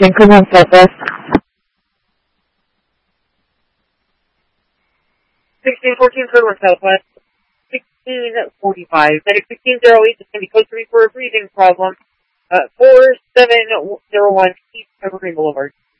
Increment Southwest. 1614 Furman Southwest. 1645. Medic 1608 is going to be code 3 for a breathing problem. 4701 East Evergreen Boulevard.